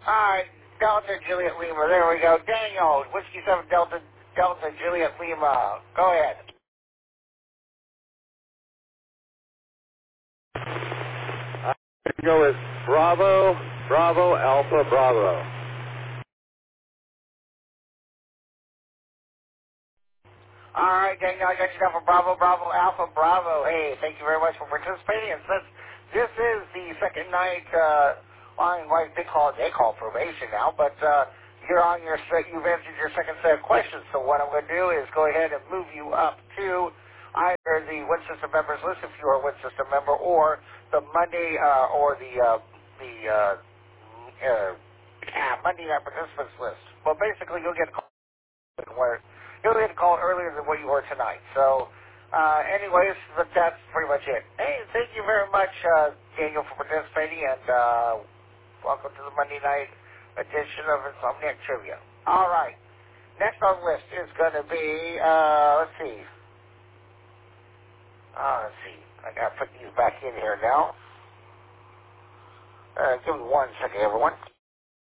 Alright, Delta Juliet Lima. There we go. Daniel, Whiskey 7 Delta Juliet Lima. Go ahead. I'm going to go with Bravo, Bravo, Alpha, Bravo. Alright, Daniel, I got you down for Bravo, Bravo, Alpha, Bravo. Hey, thank you very much for participating. And since this is the second night, they call probation now, but you're on you've answered your second set of questions. So what I'm going to do is go ahead and move you up to either the Wind System members list if you're a Wind System member, or the Monday, or Monday night participants list. Well, basically, you'll get a call where you'll get a call earlier than what you were tonight. So, anyways, that's pretty much it. Hey, thank you very much, Daniel, for participating, and welcome to the Monday night edition of Insomniac Trivia. All right. Next on the list is going to be, let's see. I got to put these back in here now. Give me 1 second, everyone.